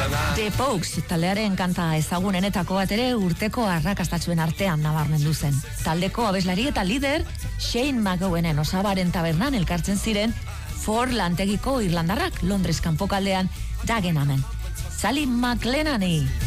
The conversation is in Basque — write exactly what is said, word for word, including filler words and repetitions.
The Pogues taldearen kanta ezagunenetako bat ere urteko arrakastatsuen artean nabarmendu zen. Taldeko abeslari eta lider Shane McGowenen osabaren tabernan elkartzen ziren For lantegiko irlandarrak Londres kanpokaldean Dagenhamen. Sally McLenany.